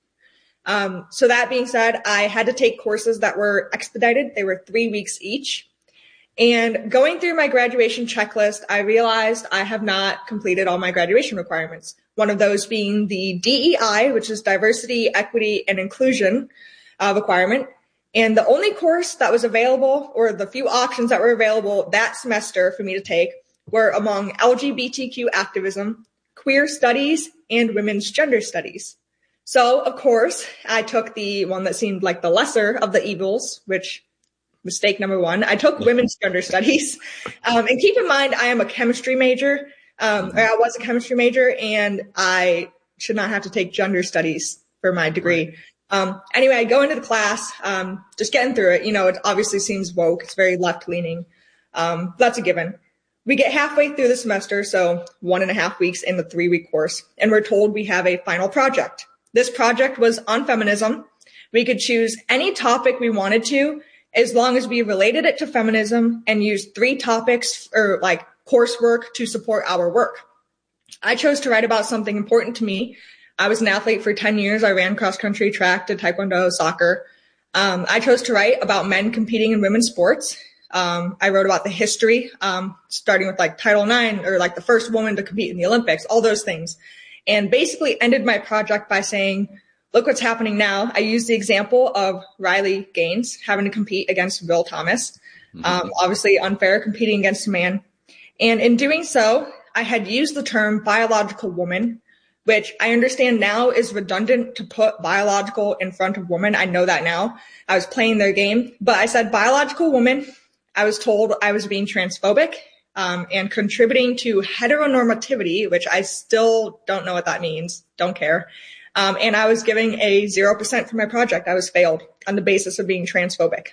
Um, so that being said, I had to take courses that were expedited. They were three weeks each. And going through my graduation checklist, I realized I have not completed all my graduation requirements. One of those being the D E I, which is Diversity, Equity, and Inclusion uh, requirement. And the only course that was available, or the few options that were available that semester for me to take, were among L G B T Q activism, queer studies, and women's gender studies. So, of course, I took the one that seemed like the lesser of the evils, which mistake number one. I took women's gender studies. Um, and keep in mind, I am a chemistry major. Um, or I was a chemistry major, and I should not have to take gender studies for my degree. Um, anyway, I go into the class, um, just getting through it. You know, it obviously seems woke. It's very left leaning. Um, that's a given. We get halfway through the semester, so one and a half weeks in the three week course, and we're told we have a final project. This project was on feminism. We could choose any topic we wanted to, as long as we related it to feminism and used three topics or like coursework to support our work. I chose to write about something important to me. I was an athlete for ten years. I ran cross country, track, did taekwondo, soccer. Um, I chose to write about men competing in women's sports. Um, I wrote about the history, um, starting with like Title nine or like the first woman to compete in the Olympics, all those things. And basically ended my project by saying, look what's happening now. I used the example of Riley Gaines having to compete against Will Thomas. Mm-hmm. Um, obviously unfair competing against a man. And in doing so, I had used the term biological woman, which I understand now is redundant to put biological in front of woman. I know that now. I was playing their game, but I said biological woman. I was told I was being transphobic um, and contributing to heteronormativity, which I still don't know what that means. Don't care. Um, and I was giving a zero percent for my project. I was failed on the basis of being transphobic.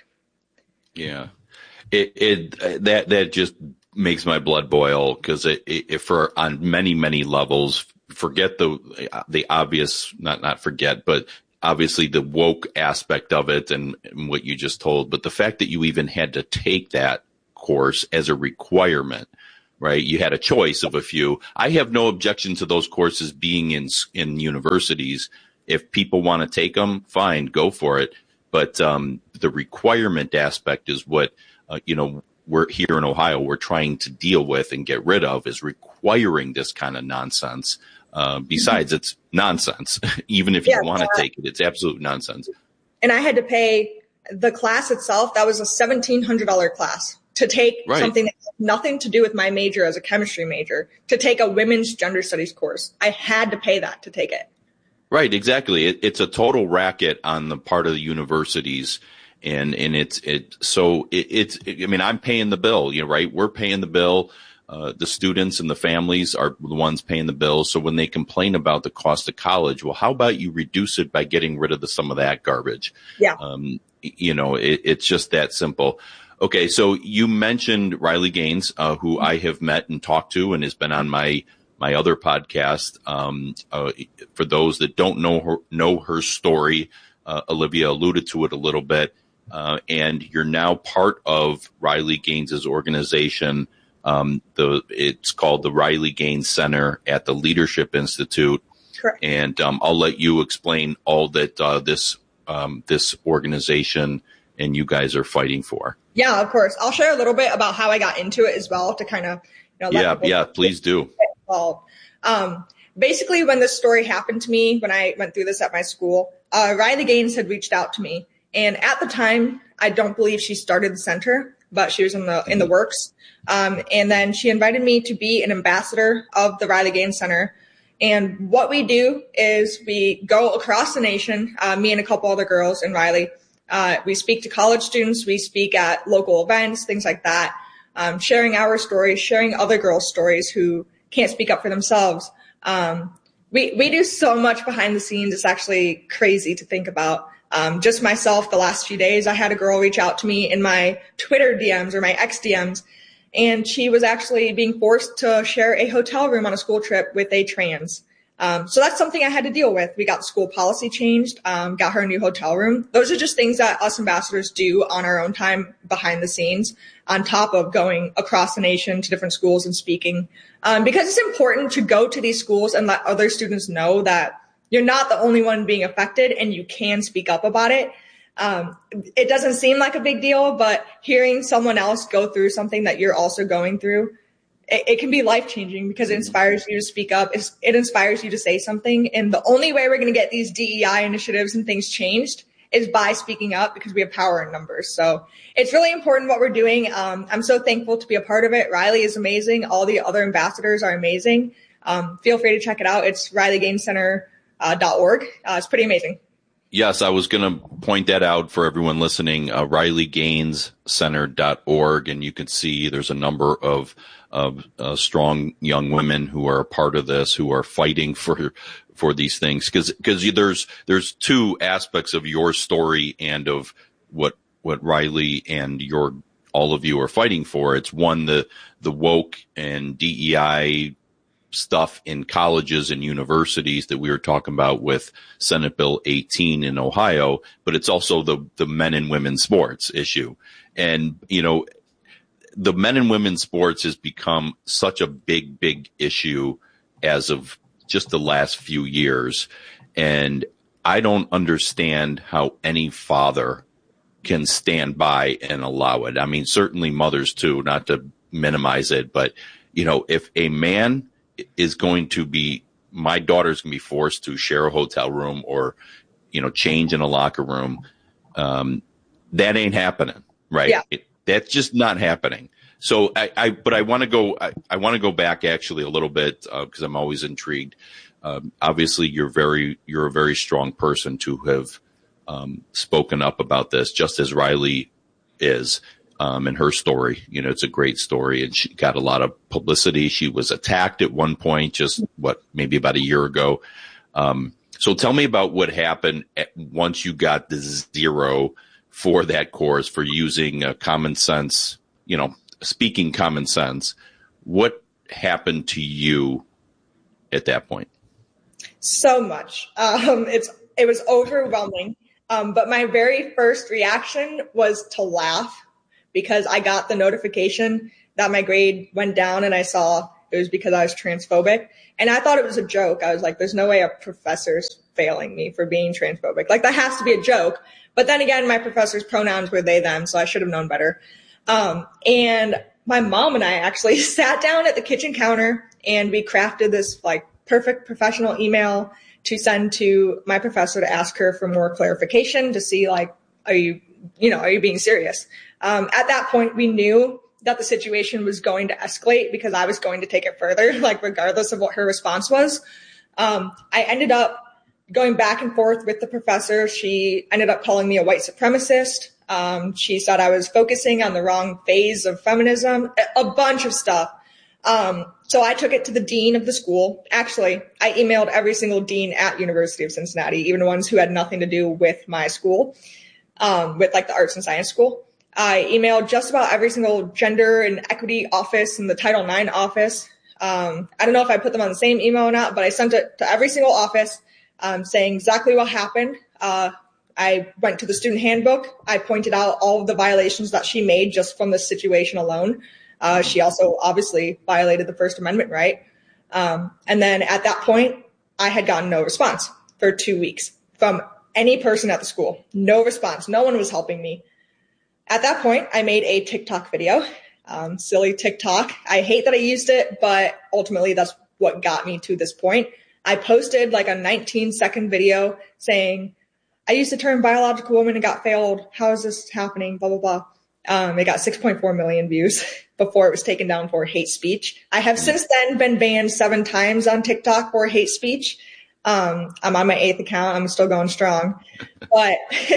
Yeah. It, it, that, that just makes my blood boil because it, it, for on many, many levels, forget the, the obvious, not, not forget, but obviously the woke aspect of it and, and what you just told, but the fact that you even had to take that course as a requirement, right? You had a choice of a few. I have no objection to those courses being in, in universities. If people want to take them, fine, go for it. But, um, the requirement aspect is what, uh, you know, we're here in Ohio, we're trying to deal with and get rid of is requiring this kind of nonsense. Uh, besides, it's nonsense. Even if you yeah, want to uh, take it, it's absolute nonsense. And I had to pay the class itself. That was a seventeen hundred dollars class to take right. something that had nothing to do with my major as a chemistry major, to take a women's gender studies course. I had to pay that to take it. Right, exactly. It, it's a total racket on the part of the universities. And, and it's, it, so it, it's, I mean, I'm paying the bill, you know, right? We're paying the bill. Uh, the students and the families are the ones paying the bill. So when they complain about the cost of college, well, how about you reduce it by getting rid of the, some of that garbage? Yeah. Um, you know, it, it's just that simple. Okay. So you mentioned Riley Gaines, uh, who I have met and talked to and has been on my, my other podcast. Um, uh, for those that don't know her, know her story, uh, Olivia alluded to it a little bit. Uh, and you're now part of Riley Gaines's organization. Um, the, it's called the Riley Gaines Center at the Leadership Institute. Correct. And, um, I'll let you explain all that, uh, this, um, this organization and you guys are fighting for. Yeah, of course. I'll share a little bit about how I got into it as well to kind of, you know, let yeah, people yeah, please do. get involved. Um, basically when this story happened to me, when I went through this at my school, uh, Riley Gaines had reached out to me. And at the time, I don't believe she started the center, but she was in the in the works. Um, and then she invited me to be an ambassador of the Riley Gaines Center. And what we do is we go across the nation, uh, me and a couple other girls in Riley. Uh, we speak to college students. We speak at local events, things like that, um, sharing our stories, sharing other girls' stories who can't speak up for themselves. Um, we, we do so much behind the scenes. It's actually crazy to think about. Um, just myself, the last few days, I had a girl reach out to me in my Twitter D Ms or my X D Ms, and she was actually being forced to share a hotel room on a school trip with a trans. Um, so that's something I had to deal with. We got the school policy changed, um, got her a new hotel room. Those are just things that us ambassadors do on our own time behind the scenes, on top of going across the nation to different schools and speaking. Um, because it's important to go to these schools and let other students know that you're not the only one being affected and you can speak up about it. Um, it doesn't seem like a big deal, but hearing someone else go through something that you're also going through, it, it can be life-changing because it inspires you to speak up. It's, it inspires you to say something. And the only way we're going to get these D E I initiatives and things changed is by speaking up because we have power in numbers. So it's really important what we're doing. Um, I'm so thankful to be a part of it. Riley is amazing. All the other ambassadors are amazing. Um, feel free to check it out. It's Riley Gaines Center. Uh, .org. Uh, it's pretty amazing. Yes, I was going to point that out for everyone listening, uh, Riley Gaines Center dot org. And you can see there's a number of, of uh, strong young women who are a part of this, who are fighting for, for these things. Cause, cause there's, there's two aspects of your story and of what, what Riley and your, all of you are fighting for. It's one, the, the woke and D E I stuff in colleges and universities that we were talking about with Senate Bill eighteen in Ohio, but it's also the, the men and women sports issue. And, you know, the men and women sports has become such a big, big issue as of just the last few years. And I don't understand how any father can stand by and allow it. I mean, certainly mothers too, not to minimize it, but you know, if a man is going to be, my daughter's going to be forced to share a hotel room or, you know, change in a locker room, um, that ain't happening, right? Yeah. It, that's just not happening. So I, I but I want to go, I, I want to go back actually a little bit, uh, cause I'm always intrigued. Um, obviously you're very, you're a very strong person to have, um, spoken up about this, just as Riley is, um, in her story. You know, it's a great story and she got a lot of publicity. She was attacked at one point, just what, maybe about a year ago. Um, so tell me about what happened at, once you got the zero for that course, for using uh, common sense, you know, speaking common sense. What happened to you at that point? So much. Um, it's it was overwhelming. Um, but my very first reaction was to laugh because I got the notification that my grade went down and I saw it was because I was transphobic. And I thought it was a joke. I was like, there's no way a professor's failing me for being transphobic. Like, that has to be a joke. But then again, my professor's pronouns were they, them, so I should have known better. Um, and my mom and I actually sat down at the kitchen counter and we crafted this like perfect professional email to send to my professor to ask her for more clarification to see like, are you, you know, are you being serious? Um, at that point, we knew that the situation was going to escalate because I was going to take it further, like regardless of what her response was. Um, I ended up going back and forth with the professor. She ended up calling me a white supremacist. Um, she said I was focusing on the wrong phase of feminism, a bunch of stuff. Um, so I took it to the dean of the school. Actually, I emailed every single dean at University of Cincinnati, even ones who had nothing to do with my school, um, with like the arts and science school. I emailed just about every single gender and equity office and the Title nine office. Um, I don't know if I put them on the same email or not, but I sent it to every single office, um, saying exactly what happened. Uh, I went to the student handbook. I pointed out all of the violations that she made just from this situation alone. Uh, she also obviously violated the First Amendment, right? Um, and then at that point, I had gotten no response for two weeks from any person at the school. No response. No one was helping me. At that point, I made a TikTok video, um, silly TikTok. I hate that I used it, but ultimately that's what got me to this point. I posted like a nineteen second video saying, I used the term biological woman and got failed. How is this happening? Blah, blah, blah. Um, it got six point four million views before it was taken down for hate speech. I have since then been banned seven times on TikTok for hate speech. Um, I'm on my eighth account. I'm still going strong, but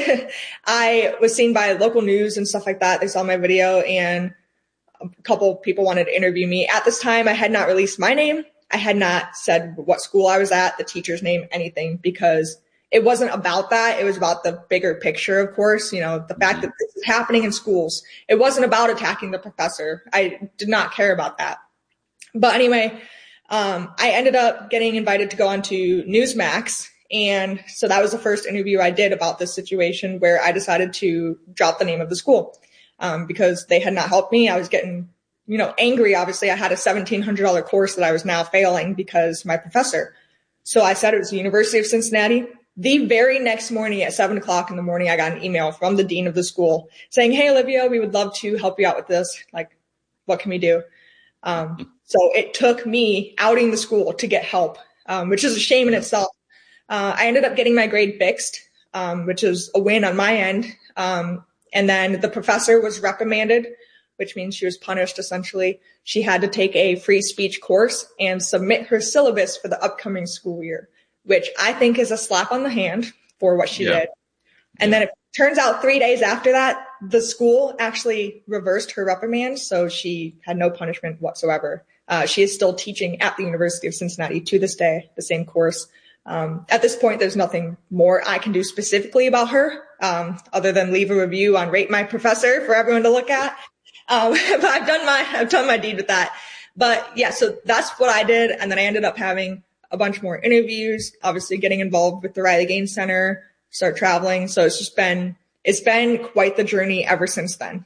I was seen by local news and stuff like that. They saw my video and a couple people wanted to interview me. At this time, I had not released my name. I had not said what school I was at, the teacher's name, anything, because it wasn't about that. It was about the bigger picture, of course, you know, the fact that this is happening in schools. It wasn't about attacking the professor. I did not care about that. But anyway, um, I ended up getting invited to go on to Newsmax. And so that was the first interview I did about this situation where I decided to drop the name of the school, um, because they had not helped me. I was getting, you know, angry. Obviously, I had a seventeen hundred dollars course that I was now failing because my professor. So I said it was the University of Cincinnati. The very next morning at seven o'clock in the morning, I got an email from the dean of the school saying, hey, Olivia, we would love to help you out with this. Like, what can we do? Um, so it took me outing the school to get help, um, which is a shame in itself. Uh, I ended up getting my grade fixed, um, which is a win on my end. Um, and then the professor was reprimanded, which means she was punished, essentially. She had to take a free speech course and submit her syllabus for the upcoming school year, which I think is a slap on the hand for what she yeah. did. And yeah. then it turns out three days after that, the school actually reversed her reprimand, so she had no punishment whatsoever. Uh, she is still teaching at the University of Cincinnati to this day, the same course. Um, at this point, there's nothing more I can do specifically about her, um, other than leave a review on Rate My Professor for everyone to look at. Um, but I've done my, I've done my deed with that. But yeah, so that's what I did. And then I ended up having a bunch more interviews, obviously getting involved with the Riley Gaines Center, start traveling. So it's just been, it's been quite the journey ever since then.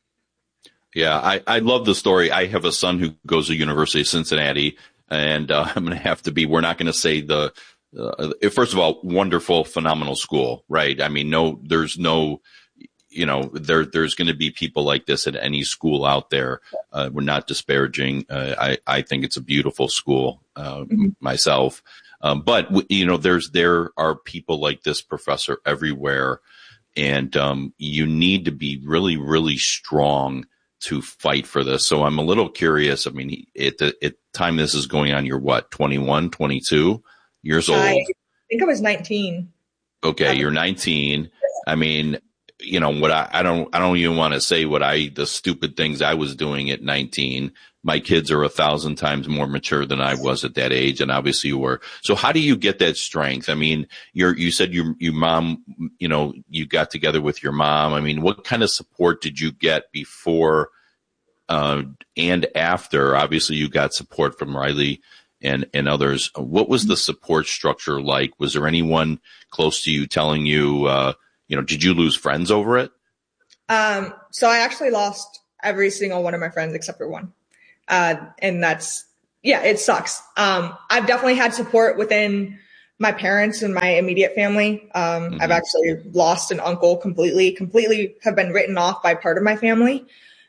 Yeah, I, I love the story. I have a son who goes to University of Cincinnati, and uh, I'm going to have to be, we're not going to say the, uh, first of all, wonderful, phenomenal school, right? I mean, no, there's no, you know, there, there's going to be people like this at any school out there. Uh, we're not disparaging. Uh, I, I think it's a beautiful school, uh, mm-hmm. myself. Um, but you know, there's, there are people like this professor everywhere. And, um, you need to be really, really strong to fight for this. So I'm a little curious. I mean, at the, at the time this is going on, you're what, twenty-one, twenty-two years old? I think I was nineteen. Okay. You're nineteen. I mean, you know what, I, I don't, I don't even want to say what I, the stupid things I was doing at nineteen. My kids are a thousand times more mature than I was at that age. And obviously you were. So how do you get that strength? I mean, you're, you said your, your mom, you know, you got together with your mom. I mean, what kind of support did you get before, uh, and after? Obviously you got support from Riley and, and others. What was the support structure like? Was there anyone close to you telling you, uh, you know, did you lose friends over it? Um, so I actually lost every single one of my friends except for one. Uh, and that's, yeah, it sucks. Um, I've definitely had support within my parents and my immediate family. Um, mm-hmm. I've actually lost an uncle completely, completely have been written off by part of my family.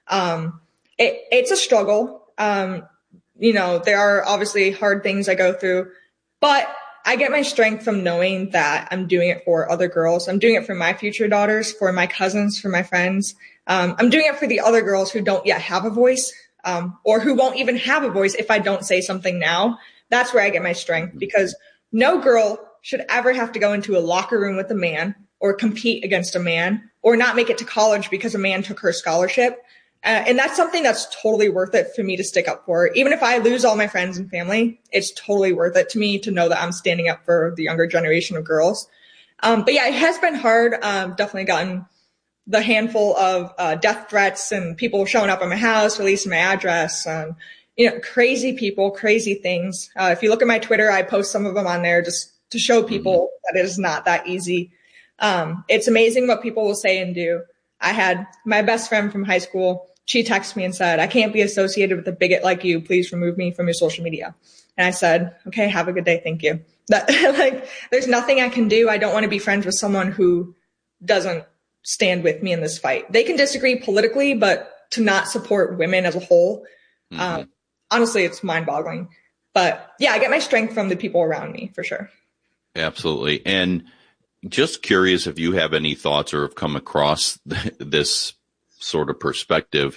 Um, it, it's a struggle. Um, you know, there are obviously hard things I go through, but I get my strength from knowing that I'm doing it for other girls. I'm doing it for my future daughters, for my cousins, for my friends. Um, I'm doing it for the other girls who don't yet have a voice. Um, or who won't even have a voice if I don't say something now. That's where I get my strength, because no girl should ever have to go into a locker room with a man or compete against a man or not make it to college because a man took her scholarship. Uh, and that's something that's totally worth it for me to stick up for. Even if I lose all my friends and family, it's totally worth it to me to know that I'm standing up for the younger generation of girls. Um, but yeah, it has been hard. Um, definitely gotten the handful of uh, death threats and people showing up at my house, releasing my address, and, you know, crazy people, crazy things. Uh, if you look at my Twitter, I post some of them on there just to show people that it is not that easy. Um, it's amazing what people will say and do. I had my best friend from high school. She texted me and said, "I can't be associated with a bigot like you. Please remove me from your social media." And I said, "Okay, have a good day. Thank you." That, like, there's nothing I can do. I don't want to be friends with someone who doesn't stand with me in this fight. They can disagree politically, but to not support women as a whole, mm-hmm. um, honestly, it's mind boggling. But yeah, I get my strength from the people around me for sure. Absolutely. And just curious if you have any thoughts or have come across th- this sort of perspective.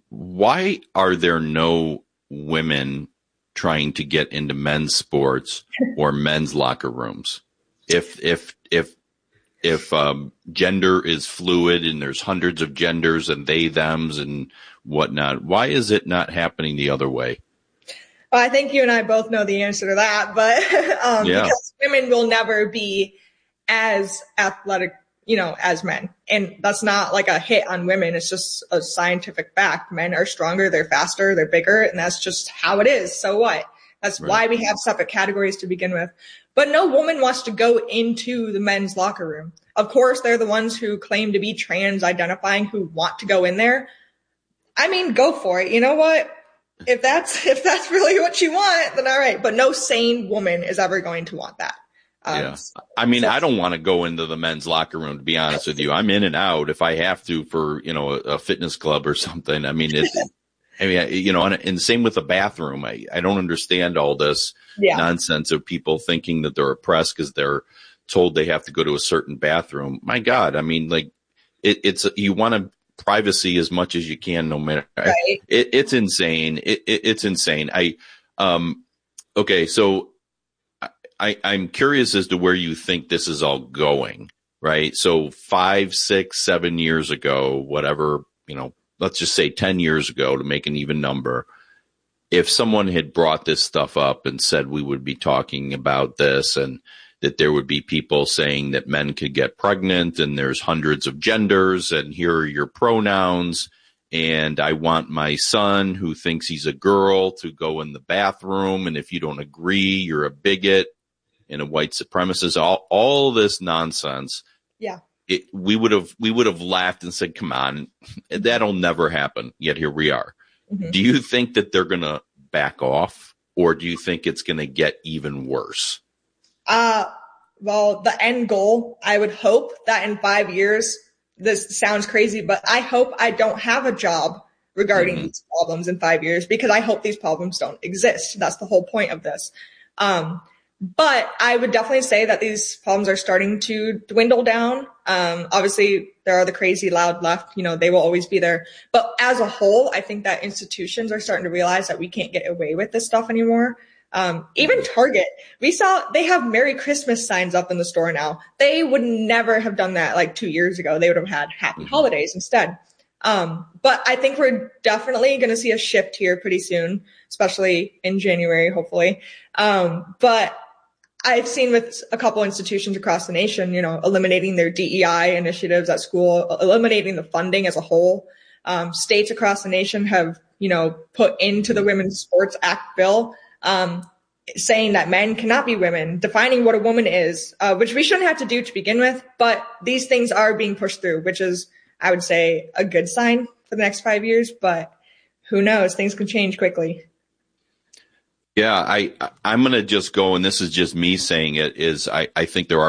Why are there no women trying to get into men's sports or men's locker rooms? If, if, if, If um, gender is fluid and there's hundreds of genders and they, thems and whatnot, why is it not happening the other way? Well, I think you and I both know the answer to that, but um, yeah. because women will never be as athletic, you know, as men. And that's not like a hit on women. It's just a scientific fact. Men are stronger, they're faster, they're bigger, and that's just how it is. So what? That's right. Why we have separate categories to begin with. But no woman wants to go into the men's locker room. Of course, they're the ones who claim to be trans identifying who want to go in there. I mean, go for it. You know what? If that's, if that's really what you want, then all right. But no sane woman is ever going to want that. Um, yeah. I mean, so, I don't want to go into the men's locker room, to be honest with you. I'm in and out if I have to for, you know, a, a fitness club or something. I mean, it, I mean, you know, and, and same with the bathroom. I, I don't understand all this yeah. nonsense of people thinking that they're oppressed because they're told they have to go to a certain bathroom. My God, I mean, like it, it's you want to privacy as much as you can, no matter. Right. It, it's insane. It, it, it's insane. I, um, okay, so I, I'm curious as to where you think this is all going, right? So five, six, seven years ago, whatever, you know, let's just say ten years ago to make an even number, if someone had brought this stuff up and said we would be talking about this and that there would be people saying that men could get pregnant and there's hundreds of genders and here are your pronouns and I want my son who thinks he's a girl to go in the bathroom and if you don't agree, you're a bigot and a white supremacist, all, all this nonsense. Yeah. It, we would have we would have laughed and said, come on, that'll never happen. Yet here we are. Mm-hmm. Do you think that they're going to back off or do you think it's going to get even worse? Uh, well, the end goal, I would hope that in five years, this sounds crazy, but I hope I don't have a job regarding mm-hmm. these problems in five years because I hope these problems don't exist. That's the whole point of this. Um, but I would definitely say that these problems are starting to dwindle down. Um, obviously there are the crazy loud left, you know, they will always be there. But as a whole, I think that institutions are starting to realize that we can't get away with this stuff anymore. Um, even Target, we saw they have Merry Christmas signs up in the store now. They would never have done that like two years ago. They would have had Happy Holidays instead. Um, but I think we're definitely going to see a shift here pretty soon, especially in January, hopefully. Um, but I've seen with a couple institutions across the nation, you know, eliminating their D E I initiatives at school, eliminating the funding as a whole. Um, states across the nation have, you know, put into the Women's Sports Act bill, um, saying that men cannot be women, defining what a woman is, uh, which we shouldn't have to do to begin with. But these things are being pushed through, which is, I would say, a good sign for the next five years. But who knows? Things can change quickly. Yeah, I, I'm going to just go, and this is just me saying it, is I, I think there are